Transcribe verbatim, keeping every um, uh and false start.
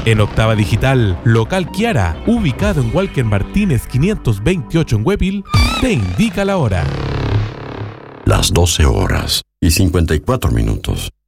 En Octava Digital, local Kiara, ubicado en Walker Martínez quinientos veintiocho en Huepil, te indica la hora. Las doce horas y cincuenta y cuatro minutos.